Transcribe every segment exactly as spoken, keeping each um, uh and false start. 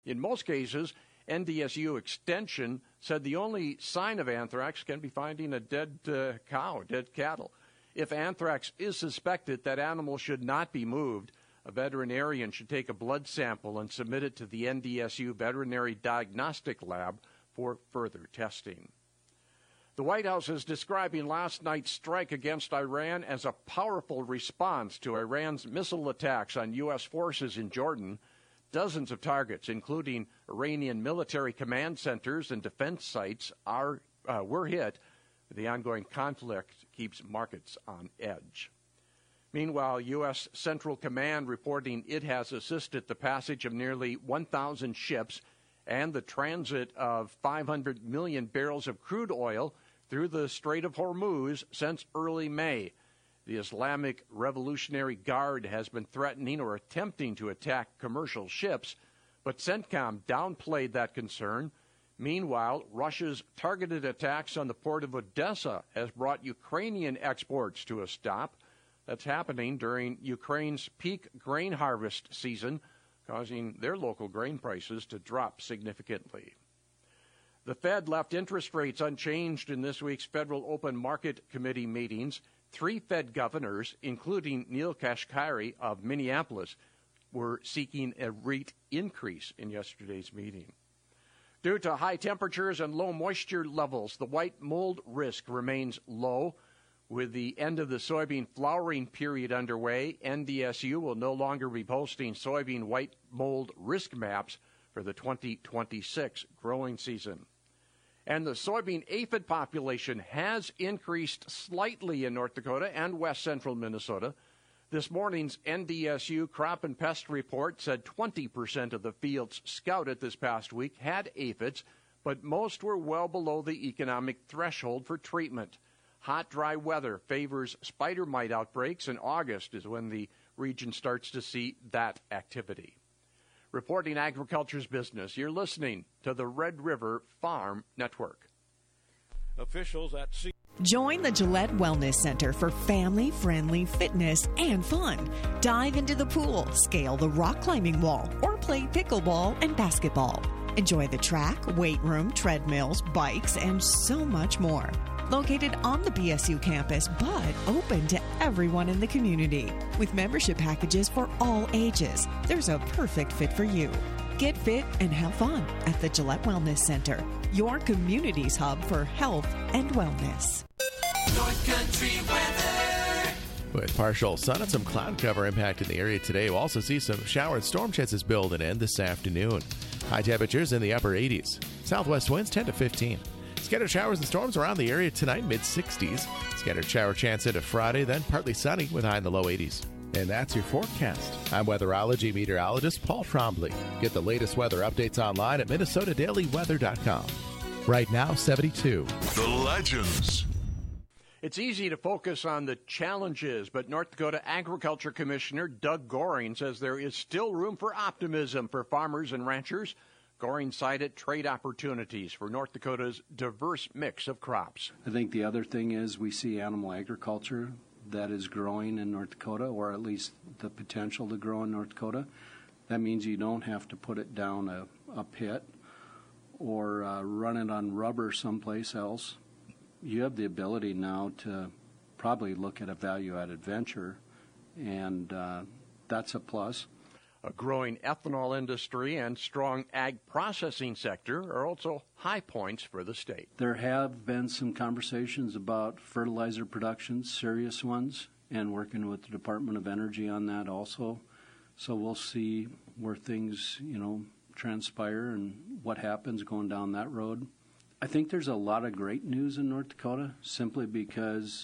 In most cases, N D S U Extension said the only sign of anthrax can be finding a dead uh, cow, dead cattle. If anthrax is suspected, that animal should not be moved. A veterinarian should take a blood sample and submit it to the N D S U Veterinary Diagnostic Lab for further testing. The White House is describing last night's strike against Iran as a powerful response to Iran's missile attacks on U S forces in Jordan. Dozens of targets, including Iranian military command centers and defense sites, are uh, were hit. The ongoing conflict keeps markets on edge. Meanwhile, U S Central Command reporting it has assisted the passage of nearly one thousand ships and the transit of five hundred million barrels of crude oil through the Strait of Hormuz since early May. The Islamic Revolutionary Guard has been threatening or attempting to attack commercial ships, but CENTCOM downplayed that concern. Meanwhile, Russia's targeted attacks on the port of Odessa has brought Ukrainian exports to a stop. That's happening during Ukraine's peak grain harvest season, causing their local grain prices to drop significantly. The Fed left interest rates unchanged in this week's Federal Open Market Committee meetings. Three Fed governors, including Neil Kashkari of Minneapolis, were seeking a rate increase in yesterday's meeting. Due to high temperatures and low moisture levels, the white mold risk remains low. With the end of the soybean flowering period underway, N D S U will no longer be posting soybean white mold risk maps for the twenty twenty-six growing season. And the soybean aphid population has increased slightly in North Dakota and west central Minnesota. This morning's N D S U crop and pest report said twenty percent of the fields scouted this past week had aphids, but most were well below the economic threshold for treatment. Hot, dry weather favors spider mite outbreaks, and August is when the region starts to see that activity. Reporting agriculture's business, you're listening to the Red River Farm Network. Officials at C- Join the Gillette Wellness Center for family-friendly fitness and fun. Dive into the pool, scale the rock climbing wall, or play pickleball and basketball. Enjoy the track, weight room, treadmills, bikes, and so much more. Located on the B S U campus, but open to everyone in the community. With membership packages for all ages, there's a perfect fit for you. Get fit and have fun at the Gillette Wellness Center, your community's hub for health and wellness. North Country weather. With partial sun and some cloud cover impacting the area today, we'll also see some shower and storm chances building in this afternoon. High temperatures in the upper eighties. Southwest winds ten to fifteen. Scattered showers and storms around the area tonight, mid sixties. Scattered shower chance into Friday, then partly sunny with high in the low eighties. And that's your forecast. I'm weatherology meteorologist Paul Trombley. Get the latest weather updates online at minnesota daily weather dot com. Right now, seventy-two. The Legends. It's easy to focus on the challenges, but North Dakota Agriculture Commissioner Doug Goring says there is still room for optimism for farmers and ranchers. Goring cited trade opportunities for North Dakota's diverse mix of crops. I think the other thing is we see animal agriculture that is growing in North Dakota, or at least the potential to grow in North Dakota. That means you don't have to put it down a, a pit or uh, run it on rubber someplace else. You have the ability now to probably look at a value-added venture, and uh, that's a plus. A growing ethanol industry and strong ag processing sector are also high points for the state. There have been some conversations about fertilizer production, serious ones, and working with the Department of Energy on that also. So we'll see where things, you know, transpire and what happens going down that road. I think there's a lot of great news in North Dakota simply because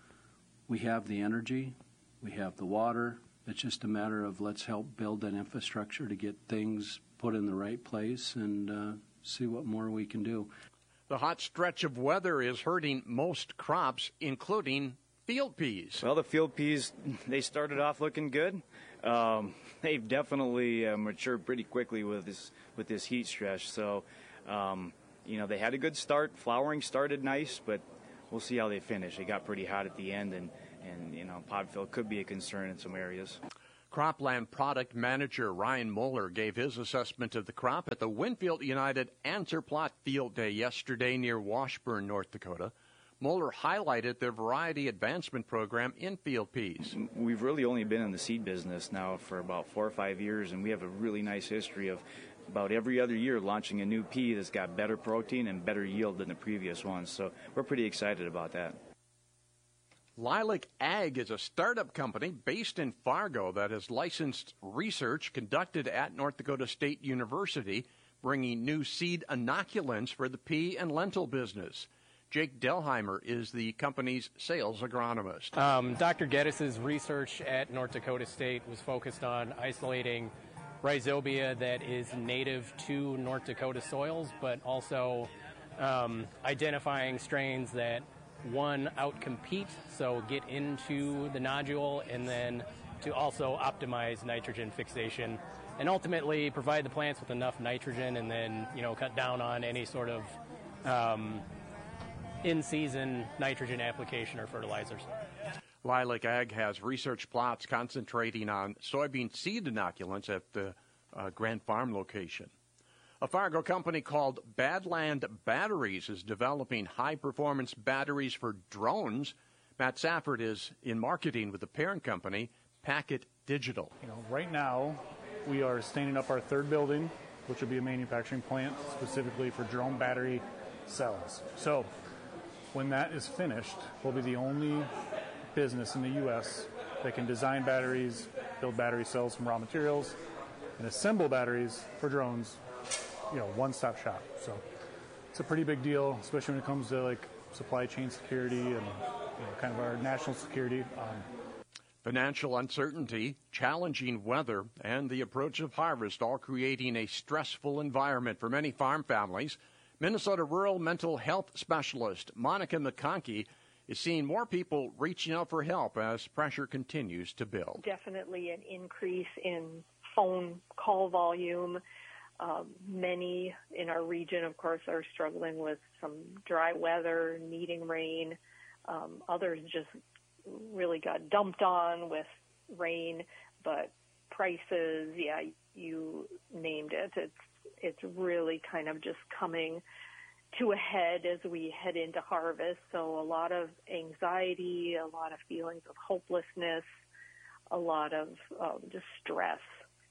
we have the energy, we have the water. It's just a matter of let's help build that infrastructure to get things put in the right place and uh, see what more we can do. The hot stretch of weather is hurting most crops, including field peas. Well, the field peas, they started off looking good. Um, they've definitely uh, matured pretty quickly with this with this heat stretch. So, um, you know, they had a good start. Flowering started nice, but we'll see how they finish. It got pretty hot at the end, and And, you know, pod fill could be a concern in some areas. Cropland product manager Ryan Moeller gave his assessment of the crop at the Winfield United Answer Plot Field Day yesterday near Washburn, North Dakota. Moeller highlighted their variety advancement program in field peas. We've really only been in the seed business now for about four or five years, and we have a really nice history of about every other year launching a new pea that's got better protein and better yield than the previous one. So we're pretty excited about that. Lilac Ag is a startup company based in Fargo that has licensed research conducted at North Dakota State University, bringing new seed inoculants for the pea and lentil business. Jake Delheimer is the company's sales agronomist. Um, Doctor Geddes' research at North Dakota State was focused on isolating rhizobia that is native to North Dakota soils, but also um, identifying strains that, one, outcompete, so get into the nodule, and then to also optimize nitrogen fixation and ultimately provide the plants with enough nitrogen, and then, you know, cut down on any sort of um, in-season nitrogen application or fertilizers. Lilac Ag has research plots concentrating on soybean seed inoculants at the uh, Grand Farm location. A Fargo company called Badland Batteries is developing high-performance batteries for drones. Matt Safford is in marketing with the parent company, Packet Digital. You know, right now, we are standing up our third building, which will be a manufacturing plant specifically for drone battery cells. So, when that is finished, we'll be the only business in the U S that can design batteries, build battery cells from raw materials, and assemble batteries for drones, you know, one-stop shop. So it's a pretty big deal, especially when it comes to like supply chain security and, you know, kind of our national security. Um, Financial uncertainty, challenging weather, and the approach of harvest all creating a stressful environment for many farm families. Minnesota rural mental health specialist Monica McConkey is seeing more people reaching out for help as pressure continues to build. Definitely an increase in phone call volume. Um, many in our region, of course, are struggling with some dry weather, needing rain. Um, others just really got dumped on with rain, but prices, yeah, you named it. It's it's really kind of just coming to a head as we head into harvest. So a lot of anxiety, a lot of feelings of hopelessness, a lot of um, just stress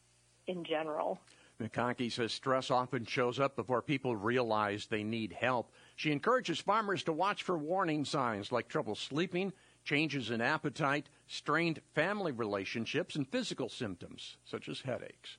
in general. McConkey says stress often shows up before people realize they need help. She encourages farmers to watch for warning signs like trouble sleeping, changes in appetite, strained family relationships, and physical symptoms such as headaches.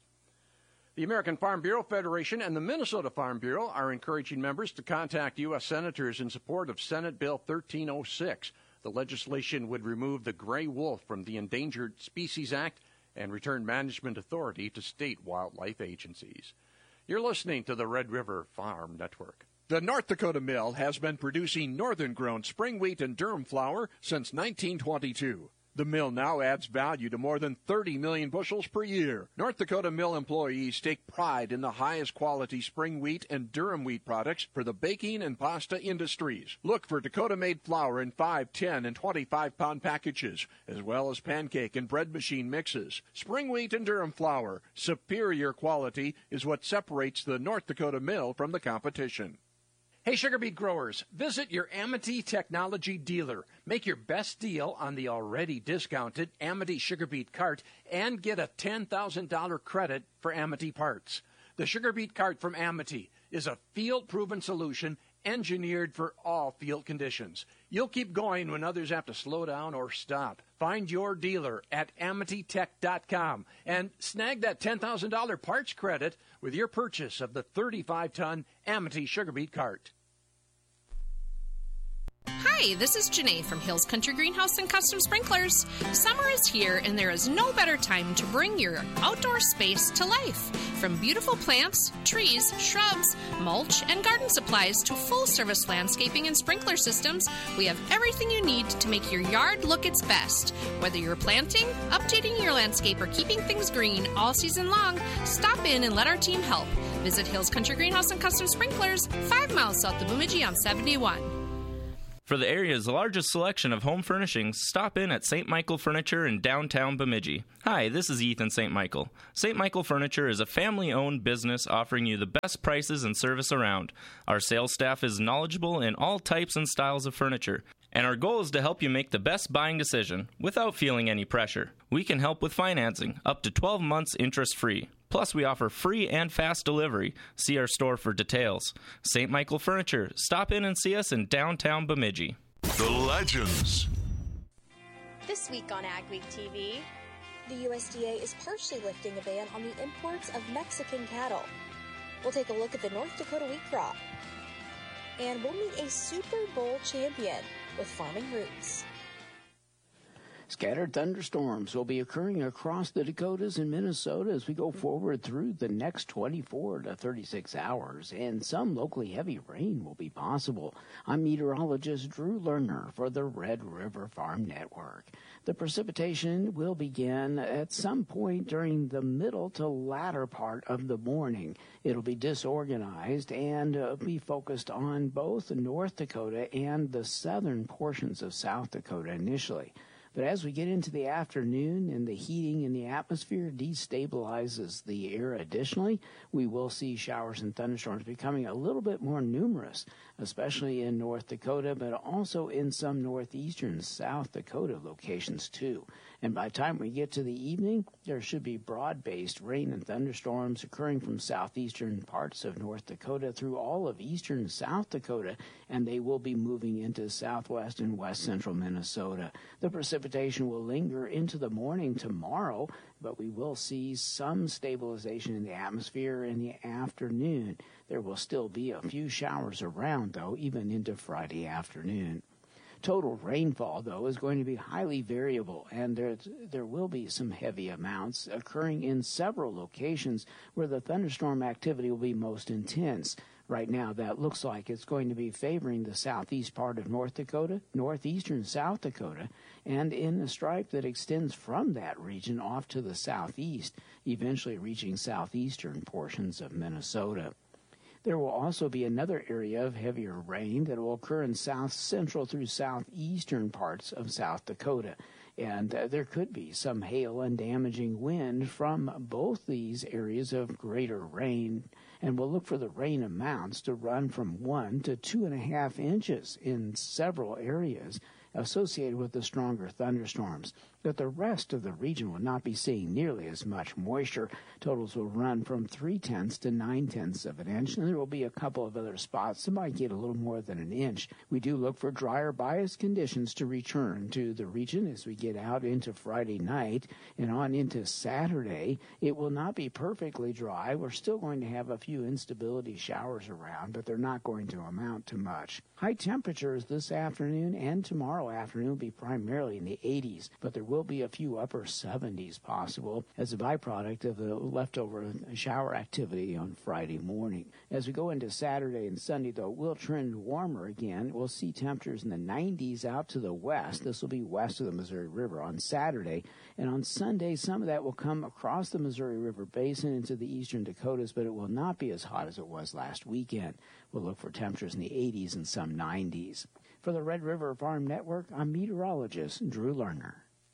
The American Farm Bureau Federation and the Minnesota Farm Bureau are encouraging members to contact U S senators in support of Senate Bill thirteen oh six. The legislation would remove the gray wolf from the Endangered Species Act and return management authority to state wildlife agencies. You're listening to the Red River Farm Network. The North Dakota Mill has been producing northern-grown spring wheat and durum flour since nineteen twenty-two. The mill now adds value to more than thirty million bushels per year. North Dakota Mill employees take pride in the highest quality spring wheat and durum wheat products for the baking and pasta industries. Look for Dakota-made flour in five, ten, and twenty-five pound packages, as well as pancake and bread machine mixes. Spring wheat and durum flour, superior quality, is what separates the North Dakota Mill from the competition. Hey, sugar beet growers, visit your Amity Technology dealer. Make your best deal on the already discounted Amity sugar beet cart and get a ten thousand dollars credit for Amity parts. The sugar beet cart from Amity is a field-proven solution engineered for all field conditions. You'll keep going when others have to slow down or stop. Find your dealer at amity tech dot com and snag that ten thousand dollars parts credit with your purchase of the thirty-five ton Amity sugar beet cart. Hi, this is Janae from Hills Country Greenhouse and Custom Sprinklers. Summer is here, and there is no better time to bring your outdoor space to life. From beautiful plants, trees, shrubs, mulch, and garden supplies to full-service landscaping and sprinkler systems, we have everything you need to make your yard look its best. Whether you're planting, updating your landscape, or keeping things green all season long, stop in and let our team help. Visit Hills Country Greenhouse and Custom Sprinklers, five miles south of Bemidji on seventy-one. For the area's largest selection of home furnishings, stop in at Saint Michael Furniture in downtown Bemidji. Hi, this is Ethan Saint Michael. Saint Michael Furniture is a family-owned business offering you the best prices and service around. Our sales staff is knowledgeable in all types and styles of furniture, and our goal is to help you make the best buying decision without feeling any pressure. We can help with financing, up to twelve months interest-free. Plus, we offer free and fast delivery. See our store for details. Saint Michael Furniture. Stop in and see us in downtown Bemidji. The Legends. This week on Ag Week T V, the U S D A is partially lifting a ban on the imports of Mexican cattle. We'll take a look at the North Dakota wheat crop. And we'll meet a Super Bowl champion with Farming Roots. Scattered thunderstorms will be occurring across the Dakotas and Minnesota as we go forward through the next twenty-four to thirty-six hours, and some locally heavy rain will be possible. I'm meteorologist Drew Lerner for the Red River Farm Network. The precipitation will begin at some point during the middle to latter part of the morning. It'll be disorganized and uh, be focused on both North Dakota and the southern portions of South Dakota initially. But as we get into the afternoon and the heating in the atmosphere destabilizes the air additionally, we will see showers and thunderstorms becoming a little bit more numerous, especially in North Dakota, but also in some northeastern South Dakota locations too. And by the time we get to the evening, there should be broad-based rain and thunderstorms occurring from southeastern parts of North Dakota through all of eastern South Dakota, and they will be moving into southwest and west central Minnesota. The precipitation will linger into the morning tomorrow, but we will see some stabilization in the atmosphere in the afternoon. There will still be a few showers around, though, even into Friday afternoon. Total rainfall, though, is going to be highly variable, and there, there will be some heavy amounts occurring in several locations where the thunderstorm activity will be most intense. Right now, that looks like it's going to be favoring the southeast part of North Dakota, northeastern South Dakota, and in a stripe that extends from that region off to the southeast, eventually reaching southeastern portions of Minnesota. There will also be another area of heavier rain that will occur in south central through southeastern parts of South Dakota. And uh, there could be some hail and damaging wind from both these areas of greater rain. And we'll look for the rain amounts to run from one to two and a half inches in several areas associated with the stronger thunderstorms. But the rest of the region will not be seeing nearly as much moisture. Totals will run from three-tenths to nine-tenths of an inch, and there will be a couple of other spots that might get a little more than an inch. We do look for drier bias conditions to return to the region as we get out into Friday night and on into Saturday. It will not be perfectly dry. We're still going to have a few instability showers around, but they're not going to amount to much. High temperatures this afternoon and tomorrow afternoon will be primarily in the eighties, but there will be a few upper seventies possible as a byproduct of the leftover shower activity on Friday morning. As we go into Saturday and Sunday, though, we'll trend warmer again. We'll see temperatures in the nineties out to the west. This will be west of the Missouri River on Saturday. And on Sunday, some of that will come across the Missouri River Basin into the eastern Dakotas, but it will not be as hot as it was last weekend. We'll look for temperatures in the eighties and some nineties. For the Red River Farm Network, I'm meteorologist Drew Lerner.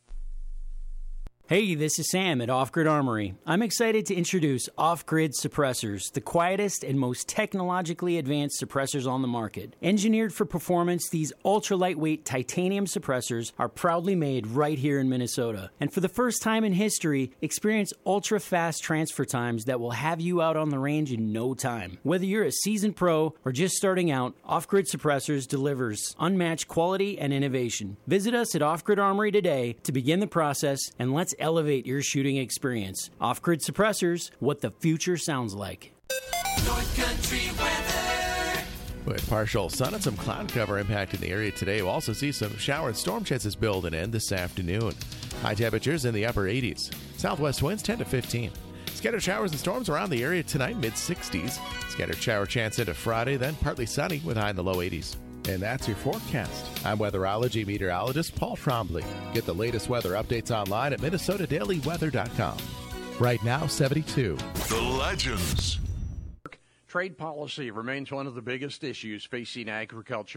Hey, this is Sam at Off Grid Armory. I'm excited to introduce Off Grid Suppressors, the quietest and most technologically advanced suppressors on the market. Engineered for performance, these ultra-lightweight titanium suppressors are proudly made right here in Minnesota. And for the first time in history, experience ultra-fast transfer times that will have you out on the range in no time. Whether you're a seasoned pro or just starting out, Off Grid Suppressors delivers unmatched quality and innovation. Visit us at Off Grid Armory today to begin the process, and let's elevate your shooting experience. Off-Grid Suppressors, what the future sounds like. North Country weather. With partial sun and some cloud cover impacting the area today, we'll also see some shower and storm chances build and end this afternoon. High temperatures in the upper eighties. Southwest winds ten to fifteen. Scattered showers and storms around the area tonight, mid sixties. Scattered shower chance into Friday, then partly sunny with high in the low eighties. And that's your forecast. I'm weatherology meteorologist Paul Trombley. Get the latest weather updates online at minnesota daily weather dot com. Right now, seventy-two. The Legends. Trade policy remains one of the biggest issues facing agriculture.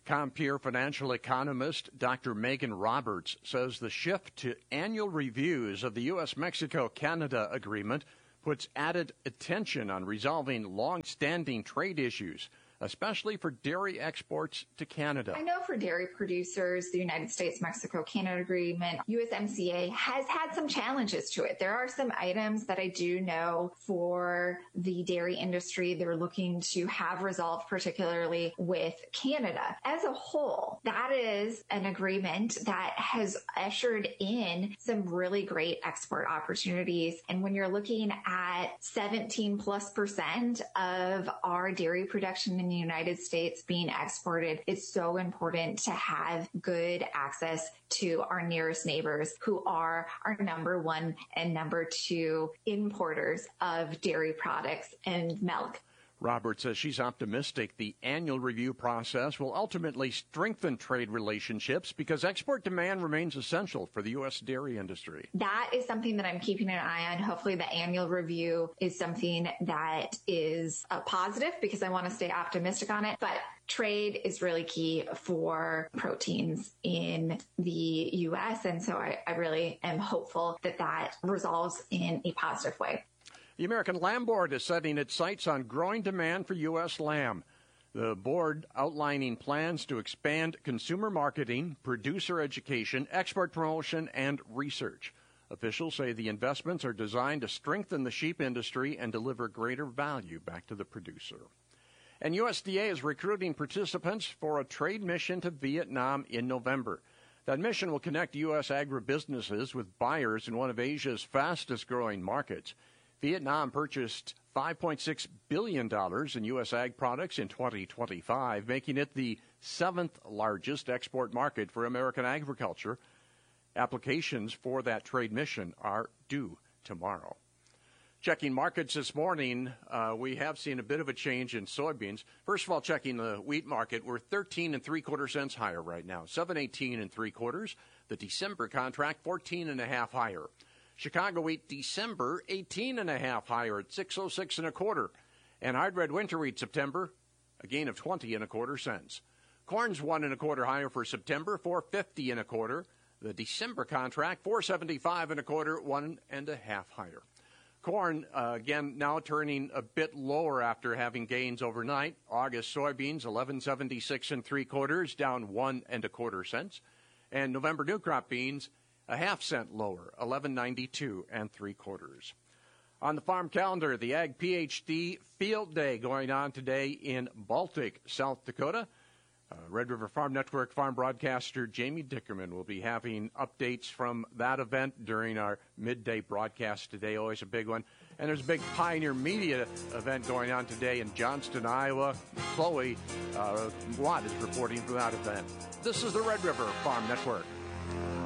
Compeer financial economist Doctor Megan Roberts says the shift to annual reviews of the U S Mexico Canada agreement puts added attention on resolving long-standing trade issues, especially for dairy exports to Canada. I know for dairy producers, the United States-Mexico-Canada agreement, U S M C A has had some challenges to it. There are some items that I do know for the dairy industry they're looking to have resolved, particularly with Canada. As a whole, that is an agreement that has ushered in some really great export opportunities. And when you're looking at seventeen plus percent of our dairy production in the United States being exported, it's so important to have good access to our nearest neighbors who are our number one and number two importers of dairy products and milk. Roberts says she's optimistic the annual review process will ultimately strengthen trade relationships because export demand remains essential for the U S dairy industry. That is something that I'm keeping an eye on. Hopefully the annual review is something that is a positive because I want to stay optimistic on it. But trade is really key for proteins in the U S. And so I, I really am hopeful that that resolves in a positive way. The American Lamb Board is setting its sights on growing demand for U S lamb. The board outlining plans to expand consumer marketing, producer education, export promotion, and research. Officials say the investments are designed to strengthen the sheep industry and deliver greater value back to the producer. And U S D A is recruiting participants for a trade mission to Vietnam in November. That mission will connect U S agribusinesses with buyers in one of Asia's fastest-growing markets. Vietnam purchased five point six billion dollars in U S ag products in twenty twenty-five, making it the seventh largest export market for American agriculture. Applications for that trade mission are due tomorrow. Checking markets this morning, uh, we have seen a bit of a change in soybeans. First of all, checking the wheat market, we're thirteen and three quarter cents higher right now, seven eighteen and three quarters. The December contract, fourteen and a half higher. Chicago wheat December, eighteen and a half higher at six oh six and a quarter. And hard red winter wheat September, a gain of twenty and a quarter cents. Corn's one and a quarter higher for September, four fifty and a quarter. The December contract, four seventy-five and a quarter, one and a half higher. Corn, uh, again, now turning a bit lower after having gains overnight. August soybeans, eleven seventy-six and three quarters, down one and a quarter cents. And November new crop beans, a half cent lower, eleven ninety-two and three quarters. On the farm calendar, the Ag PhD Field Day going on today in Baltic, South Dakota. Uh, Red River Farm Network farm broadcaster Jamie Dickerman will be having updates from that event during our midday broadcast today. Always a big one. And there's a big Pioneer Media event going on today in Johnston, Iowa. Chloe uh, Watt is reporting from that event. This is the Red River Farm Network.